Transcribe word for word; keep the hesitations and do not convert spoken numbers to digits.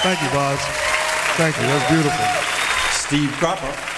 Thank you, Boz. Thank you. That's beautiful. Steve Cropper.